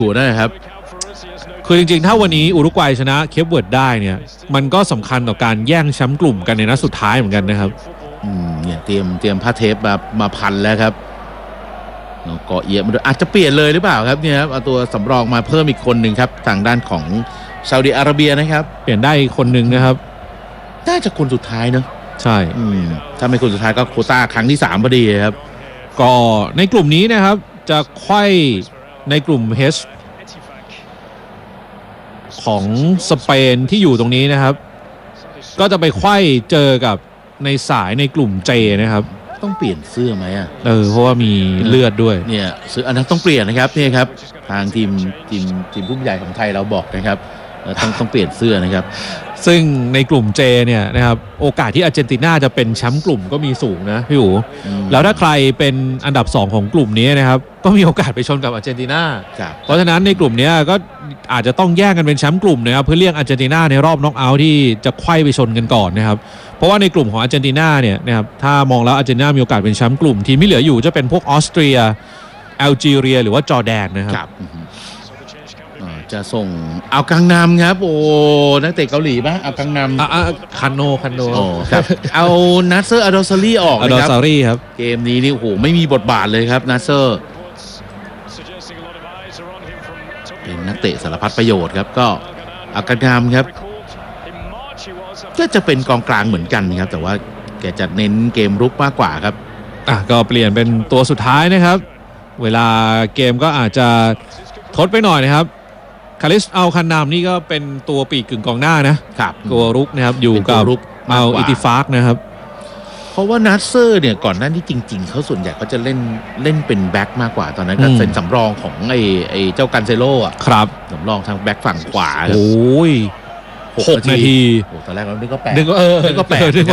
ถูกนะครับคือจริงๆถ้าวันนี้อุรุกวัยชนะเคปเวิร์ดได้เนี่ยมันก็สำคัญต่อการแย่งแชมป์กลุ่มกันในนัดสุดท้ายเหมือนกันนะครับเนี่ยเตรียมผ้าเทปมาพันแล้วครับเกาะเอียมาด้วยอาจจะเปลี่ยนเลยหรือเปล่าครับเนี่ยครับเอาตัวสำรองมาเพิ่มอีกคนหนึ่งครับทางด้านของซาอุดิอาระเบียนะครับเปลี่ยนได้คนหนึ่งนะครับน่าจะคนสุดท้ายเนอะใช่ถ้าไม่คนสุดท้ายก็โควต้าครั้งที่3พอดีครับก็ในกลุ่มนี้นะครับจะไขว้ในกลุ่ม H ของสเปนที่อยู่ตรงนี้นะครับก็จะไปไขว้เจอกับในสายในกลุ่ม J นะครับต้องเปลี่ยนเสื้อไหมเพราะว่ามีเลือดด้วยเนี่ยซื้ออันนั้นต้องเปลี่ยนนะครับนี่ครับทางทีมผู้ใหญ่ของไทยเราบอกนะครับต้องเปลี่ยนเสื้อนะครับซึ่งในกลุ่ม J เนี่ยนะครับโอกาสที่อาร์เจนตินาจะเป็นแชมป์กลุ่มก็มีสูงนะพี่อู๋แล้วถ้าใครเป็นอันดับ2ของกลุ่มนี้นะครับก็มีโอกาสไปชนกับอาร์เจนตินาเพราะฉะนั้นในกลุ่มนี้ก็อาจจะต้องแย่งกันเป็นแชมป์กลุ่มนะครับเพื่อเลี่ยงอาร์เจนตินาในรอบน็อกเอาท์ที่จะไขว้ไปชนกันก่อนนะครับเพราะว่าในกลุ่มของอาร์เจนตินาเนี่ยนะครับถ้ามองแล้วอาร์เจนตินามีโอกาสเป็นแชมป์กลุ่มทีมที่เหลืออยู่จะเป็นพวกออสเตรียแอลจีเรียหรือว่าจอร์แดนนะครับจะส่งเอากังนำครับโอ้นักเตะเกาหลีป่ะเอากังนำคันโนครับเอานัสเซอร์อดอซารีออกนะครับอดอซารีครับเกมนี้นี่โอ้โหไม่มีบทบาทเลยครับนัสเซอร์เป็นนักเตะสารพัดประโยชน์ครับก็เอากังนำครับก็จะเป็นกองกลางเหมือนกันครับแต่ว่าแกจะเน้นเกมรุกมากกว่าครับก็เปลี่ยนเป็นตัวสุดท้ายนะครับเวลาเกมก็อาจจะทดไปหน่อยนะครับคาริสเอาคันนามนี่ก็เป็นตัวปีกกึ่งกองหน้านะครับตัวรุกนะครับอยู่กับเอาอิติฟาร์กนะครับเพราะว่านัสเซอร์เนี่ยก่อนหน้านี้จริงๆเขาส่วนใหญ่ก็จะเล่นเป็นแบ็คมากกว่าตอนนั้นก็เป็นสำรองของไอ้เจ้ากันเซโร่ครับสำรองทางแบ็คฝั่งขวาโอ้ย6 นาทีตอนแรกเรานึกก็8 นึกก็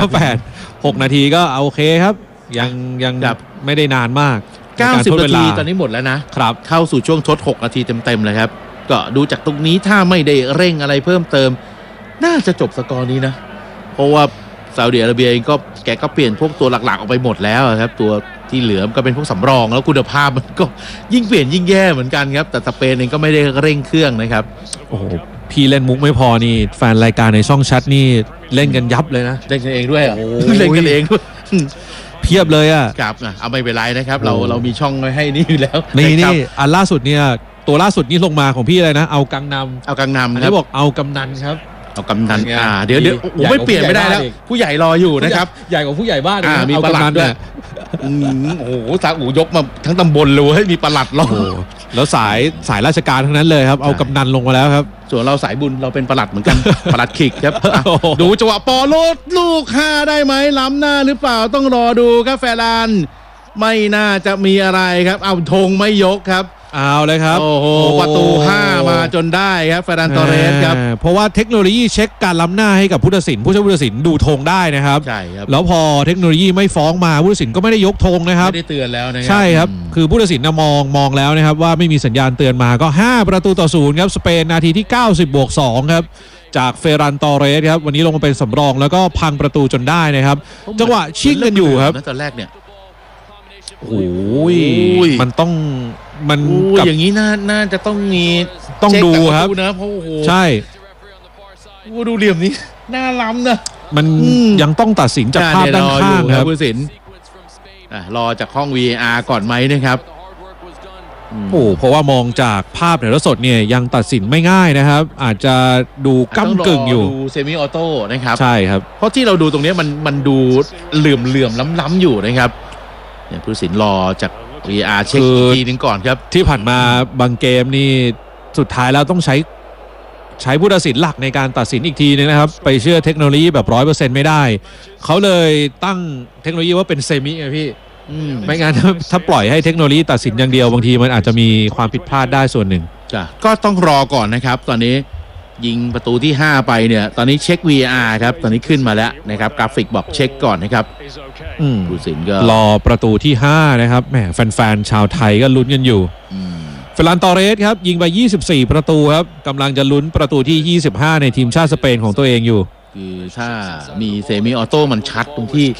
8 6 นาทีก็โอเคครับยังไม่ได้นานมาก 90 นาทีตอนนี้หมดแล้วนะครับเข้าสู่ช่วงทด6 นาทีเต็มๆเลยครับก็ดูจากตรงนี้ถ้าไม่ได้เร่งอะไรเพิ่มเติมน่าจะจบสกอร์นี้นะเพราะว่าซาอุดิอาระเบียเองก็แกก็เปลี่ยนพวกตัวหลักๆออกไปหมดแล้วครับตัวที่เหลือก็เป็นพวกสำรองแล้วคุณภาพมันก็ยิ่งเปลี่ยนยิ่งแย่เหมือนกันครับแต่สเปนเองก็ไม่ได้เร่งเครื่องนะครับโอ้โหพี่เล่นมุกไม่พอนี่แฟนรายการในช่องแชทนี่เล่นกันยับเลยนะเล่นกันเองด้วยเล่นกันเองเพียบเลยครับเอาไม่เป็นไรนะครับเรามีช่องไว้ให้นี่อยู่แล้วนี่อันล่าสุดเนี่ยตัวล่าสุดนี่ลงมาของพี่อะไรนะเอากังนำอันนี้บอกเอากำนันครับเอากำนันเดี๋ยวไม่เปลี่ยนไม่ได้แล้วผู้ใหญ่รออยู่นะครับใหญ่กว่าผู้ใหญ่บ้านมีปลัดด้วยโอ้โหซาอูยกมาทั้งตำบลเลยให้มีปลัดรอแล้วสายราชการทั้งนั้นเลยครับเอากำนันลงมาแล้วครับส่วนเราสายบุญเราเป็นปลัดเหมือนกันปลัดขิกครับดูจังหวะปอโลดลูก5ได้ไหมล้ำหน้าหรือเปล่าต้องรอดูครับแฟรานไม่น่าจะมีอะไรครับเอาธงไม่ยกครับเอาเลยครับโอ้โหประตู5มาจนได้ครับเฟรนันโตเรสครับเพราะว่าเทคโนโลยีเช็คการล้ำหน้าให้กับผู้ตัดสินผู้ช่วยผู้ตัดสินดูธงได้นะครับใช่ครับแล้วพอเทคโนโลยีไม่ฟ้องมาผู้ตัดสินก็ไม่ได้ยกธงนะครับไม่ได้เตือนแล้วนะครับใช่ครับคือผู้ตัดสินมองแล้วนะครับว่าไม่มีสัญญาณเตือนมาก็5-0ครับสเปนนาทีที่90+2ครับจากเฟรันตอเรสครับวันนี้ลงมาเป็นสำรองแล้วก็พังประตูจนได้นะครับจังหวะชิงกันอยู่ครับตอนแรกเนี่ยโอ้ยมันต้องมันอย่างนี้น่าจะต้องมีต้องดูครับนะเพราะโอ้โหใช่ดูเหลี่ยมนี้น่าล้ำนะมันยังต้องตัดสินจากภาพด้านข้างครับผู้ตัดสินรอจากห้อง VAR ก่อนไหมนะครับเพราะว่ามองจากภาพถ่ายทอดสดเนี่ยยังตัดสินไม่ง่ายนะครับอาจจะดูก้ำกึ่งอยู่ดูเซมิออโต้นะครับใช่ครับเพราะที่เราดูตรงนี้มันดูเหลื่อมล้ำอยู่นะครับเนี่ยผู้ตัดสินรอจาก VR เช็คอีกทีนึงก่อนครับที่ผ่านมาบางเกมนี่สุดท้ายแล้วต้องใช้ผู้ตัดสินหลักในการตัดสินอีกทีนึงนะครับไปเชื่อเทคโนโลยีแบบ 100% ไม่ได้เขาเลยตั้งเทคโนโลยีว่าเป็นเซมิไงพี่ไม่งั้นถ้าปล่อยให้เทคโนโลยีตัดสินอย่างเดียวบางทีมันอาจจะมีความผิดพลาดได้ส่วนหนึ่งก็ต้องรอก่อนนะครับตอนนี้ยิงประตูที่5ไปเนี่ยตอนนี้เช็ค VR ครับตอนนี้ขึ้นมาแล้วนะครับกราฟิกบอกเช็คก่อนนะครับผู้ตัดสินก็รอประตูที่5นะครับแหมแฟนๆชาวไทยก็ลุ้นกันอยู่เฟรนันโตเรสครับยิงไป24ประตูครับกำลังจะลุ้นประตูที่25ในทีมชาติสเปนของตัวเองอยู่คือถ้ามีเซมิออโต้มันชัดตรงที่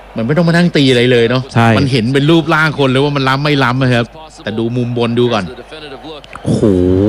มันไม่ต้องมานั่งตีอะไรเลยเนาะใช่มันเห็นเป็นรูปร่างคนเลยว่ามันล้ำไม่ล้ำนะครับแต่ดูมุมบนดูก่อนโอ้โห